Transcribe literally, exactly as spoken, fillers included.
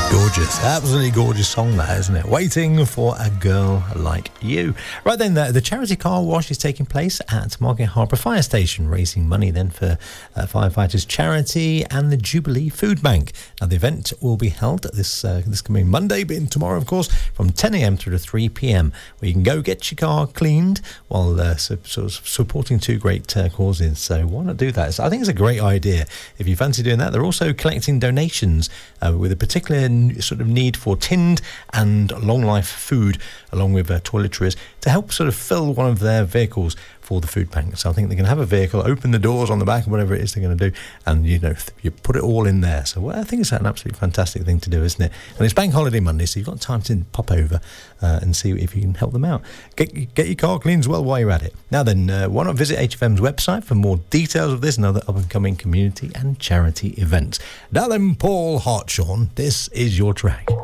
Gorgeous, absolutely gorgeous song that, isn't it? Waiting for a Girl Like You. Right then, the, the charity car wash is taking place at Margate Harbour Fire Station, raising money then for uh, firefighters charity and the Jubilee Food Bank. Now the event will be held this uh, this coming Monday, being tomorrow of course, from ten a m through to three p m, where you can go get your car cleaned while uh, so, sort of supporting two great uh, causes. So why not do that? So I think it's a great idea if you fancy doing that. They're also collecting donations uh, with a particular sort of need for tinned and long life food, along with uh, toiletries, to help sort of fill one of their vehicles for the food bank. So I think they're going to have a vehicle, open the doors on the back, whatever it is they're going to do, and you know, you put it all in there. So well, I think it's an absolutely fantastic thing to do, isn't it? And it's Bank Holiday Monday, so you've got time to pop over uh, and see if you can help them out. Get, get your car cleaned as well while you're at it. Now then, uh, why not visit H F M's website for more details of this and other up-and-coming community and charity events. Now then, Paul Hartshorn, this is your track.